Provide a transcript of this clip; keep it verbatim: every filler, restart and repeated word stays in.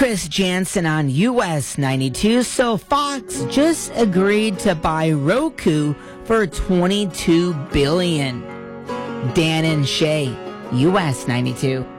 Chris Jansen on U S ninety-two. So Fox just agreed to buy Roku for twenty-two billion dollars. Dan and Shay, U S ninety-two.